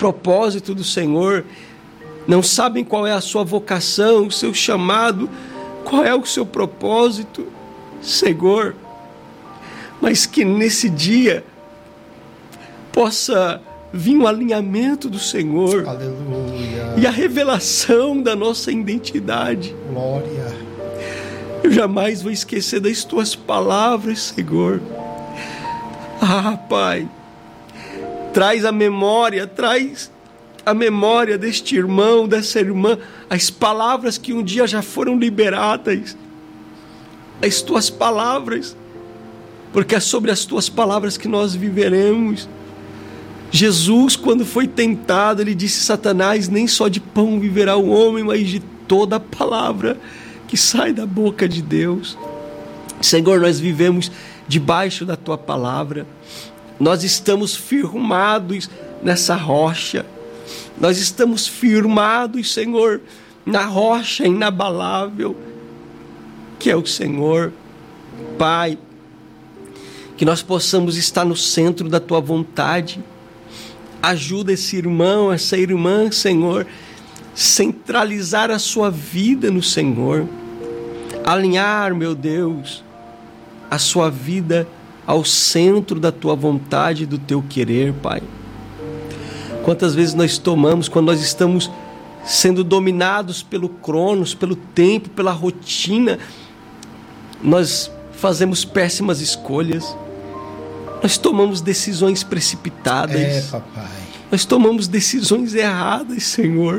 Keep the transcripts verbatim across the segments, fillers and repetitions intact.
propósito do Senhor, não sabem qual é a sua vocação, o seu chamado, qual é o seu propósito, Senhor, mas que nesse dia possa vir um alinhamento do Senhor. Aleluia. E a revelação da nossa identidade. Glória. Eu jamais vou esquecer das tuas palavras, Senhor. Ah, Pai, traz a memória, traz a memória deste irmão, dessa irmã, as palavras que um dia já foram liberadas, as tuas palavras, porque é sobre as tuas palavras que nós viveremos. Jesus, quando foi tentado, ele disse: Satanás, nem só de pão viverá o homem, mas de toda a palavra que sai da boca de Deus. Senhor, nós vivemos debaixo da tua palavra, nós estamos firmados nessa rocha, nós estamos firmados, Senhor, na rocha inabalável, que é o Senhor. Pai, que nós possamos estar no centro da tua vontade. Ajuda esse irmão, essa irmã, Senhor, centralizar a sua vida no Senhor, alinhar, meu Deus, a sua vida ao centro da tua vontade e do teu querer, Pai. Quantas vezes nós tomamos, quando nós estamos sendo dominados pelo cronos, pelo tempo, pela rotina, nós fazemos péssimas escolhas, nós tomamos decisões precipitadas, é, papai. Nós tomamos decisões erradas, Senhor,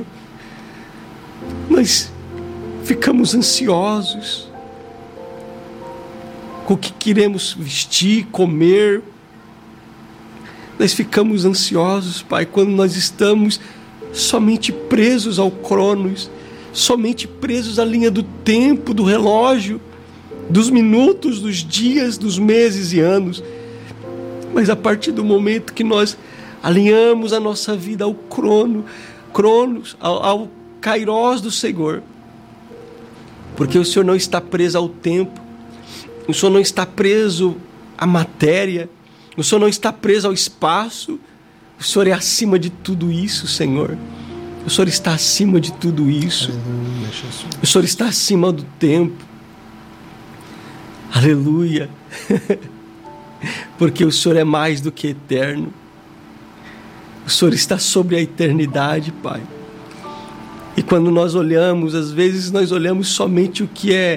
nós ficamos ansiosos com o que queremos vestir, comer, nós ficamos ansiosos, Pai, quando nós estamos somente presos ao cronos, somente presos à linha do tempo, do relógio, dos minutos, dos dias, dos meses e anos. Mas a partir do momento que nós alinhamos a nossa vida ao crono, cronos, ao, ao kairós do Senhor, porque o Senhor não está preso ao tempo, o Senhor não está preso à matéria, o Senhor não está preso ao espaço, o Senhor é acima de tudo isso, Senhor. O Senhor está acima de tudo isso. Aleluia, Jesus. O Senhor está acima do tempo. Aleluia. Porque o Senhor é mais do que eterno. O Senhor está sobre a eternidade, Pai. E quando nós olhamos, às vezes nós olhamos somente o que é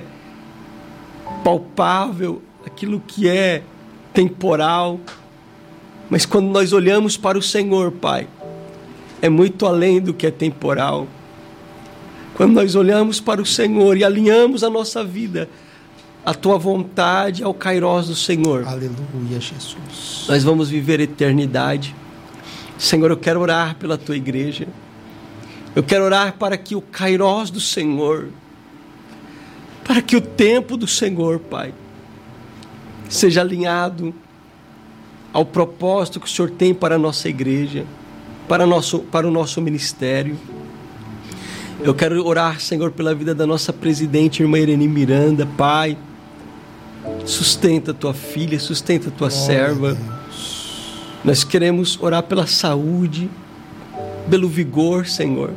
palpável, aquilo que é temporal. Mas quando nós olhamos para o Senhor, Pai, é muito além do que é temporal. Quando nós olhamos para o Senhor e alinhamos a nossa vida a tua vontade ao kairós do Senhor, aleluia, Jesus, nós vamos viver eternidade. Senhor, eu quero orar pela tua igreja. Eu quero orar para que o kairós do Senhor, para que o tempo do Senhor, Pai, seja alinhado ao propósito que o Senhor tem para a nossa igreja, para, nosso, para o nosso ministério. Eu quero orar, Senhor, pela vida da nossa presidente, irmã Irene Miranda. Pai, sustenta a tua filha, sustenta a tua Glória serva. a Deus. Nós queremos orar pela saúde, pelo vigor, Senhor.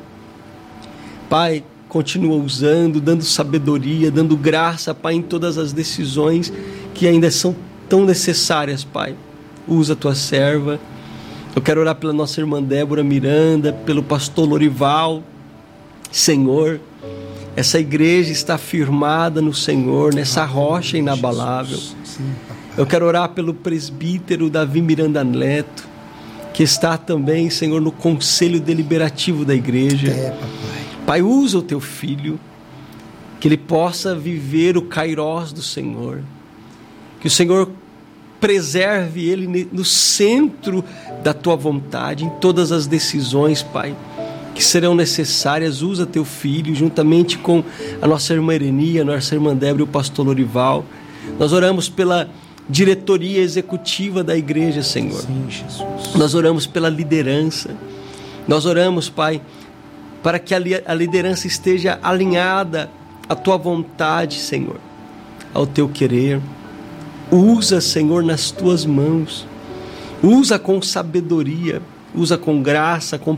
Pai, continua usando, dando sabedoria, dando graça, Pai, em todas as decisões que ainda são tão necessárias, Pai. Usa a tua serva. Eu quero orar pela nossa irmã Débora Miranda, pelo pastor Lorival. Senhor, essa igreja está firmada no Senhor, nessa rocha inabalável. Eu quero orar pelo presbítero Davi Miranda Neto, que está também, Senhor, no conselho deliberativo da igreja. É, papai. Pai, usa o teu filho, que ele possa viver o kairós do Senhor, que o Senhor preserve ele no centro da tua vontade, em todas as decisões, Pai, que serão necessárias. Usa teu filho, juntamente com a nossa irmã Irenia, a nossa irmã Débora e o pastor Lorival. Nós oramos pela diretoria executiva da igreja, Senhor. Sim, Jesus. Nós oramos pela liderança. Nós oramos, Pai, para que a liderança esteja alinhada à tua vontade, Senhor, ao teu querer. Usa, Senhor, nas tuas mãos. Usa com sabedoria, usa com graça, com